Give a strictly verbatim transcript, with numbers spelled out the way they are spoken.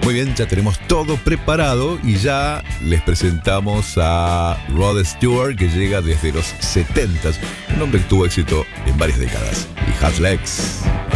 Muy bien, ya tenemos todo preparado y ya les presentamos a Rod Stewart, que llega desde los setentas, un hombre que tuvo éxito en varias décadas. Y Has Legs.